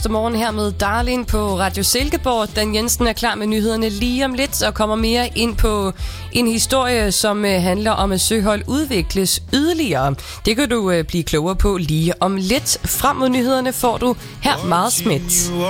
torsdag morgen her med Darling på Radio Silkeborg. Dan Jensen er klar med nyhederne lige om lidt og kommer mere ind på en historie, som handler om, at søhold udvikles yderligere. Det kan du blive klogere på lige om lidt. Frem mod nyhederne får du her meget smidt.